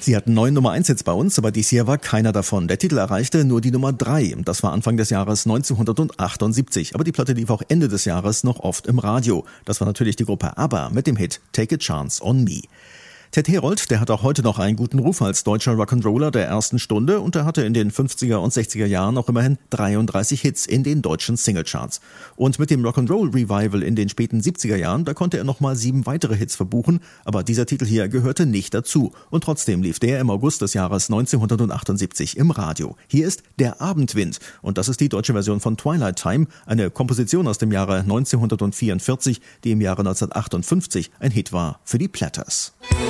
Sie hatten 9 Nummer-1-Hits bei uns, aber dies hier war keiner davon. Der Titel erreichte nur die Nummer 3. Das war Anfang des Jahres 1978. Aber die Platte lief auch Ende des Jahres noch oft im Radio. Das war natürlich die Gruppe ABBA mit dem Hit Take a Chance on Me. Ted Herold, der hat auch heute noch einen guten Ruf als deutscher Rock'n'Roller der ersten Stunde und er hatte in den 50er und 60er Jahren auch immerhin 33 Hits in den deutschen Singlecharts. Und mit dem Rock'n'Roll Revival in den späten 70er Jahren, da konnte er nochmal 7 weitere Hits verbuchen, aber dieser Titel hier gehörte nicht dazu. Und trotzdem lief der im August des Jahres 1978 im Radio. Hier ist Der Abendwind und das ist die deutsche Version von Twilight Time, eine Komposition aus dem Jahre 1944, die im Jahre 1958 ein Hit war für die Platters.